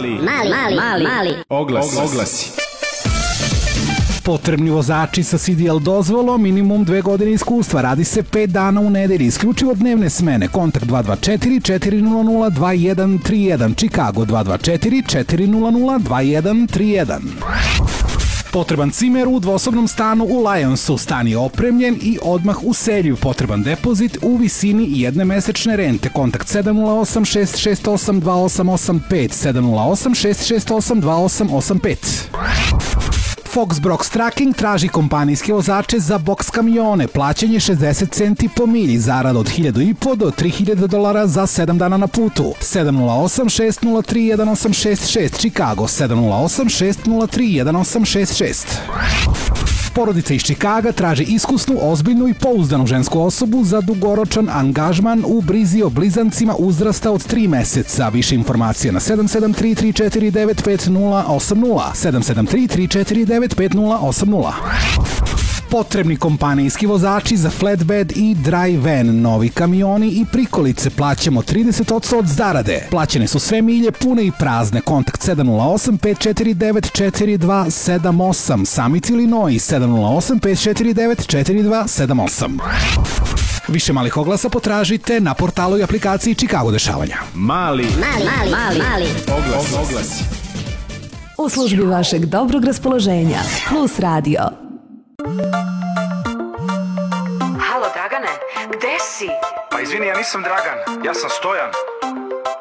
Mali. Oglasi. Potrebni vozači sa CDL dozvolom, minimum 2 godine iskustva. Radi se 5 dana u nedelji, isključivo dnevne smene. Kontakt 224-400-2131. Chicago 224-400-2131. Potreban cimer u dvosobnom stanu u Lionsu. Stan je opremljen i odmah u selju. Potreban depozit u visini jedne mesečne rente. Kontakt 708-668-2885. 708-668-2885. Fox Brox Trucking traži kompanijske vozače za boks kamione. Plaćanje 60 centi po milji, zarada od $1,500 do $3,000 za 7 dana na putu. 708-603-1866 Chicago. 708-603-1866. Porodica iz Čikaga traži iskusnu, ozbiljnu i pouzdanu žensku osobu za dugoročan angažman u brizi o blizancima uzrasta od 3 meseca. Više informacija na 773-349-5080. 773-349-5080. Potrebni kompanijski vozači za flatbed i dry van, novi kamioni i prikolice. Plaćamo 30% od zarade. Plaćene su sve milje, pune i prazne. Kontakt 708-549-4278. Summit, Illinois 708-549-4278. Više malih oglasa potražite na portalu i aplikaciji Chicago dešavanja. Mali. Oglasi. U službi vašeg dobrog raspoloženja. Plus Radio. Halo, Dragane, gde si? Pa izvini, ja nisam Dragan, ja sam Stojan.